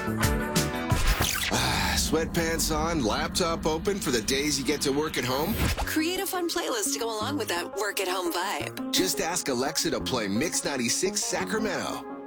Sweatpants on, laptop open for the days you get to work at home? Create a fun playlist to go along with that work-at-home vibe. Just ask Alexa to play Mix 96 Sacramento.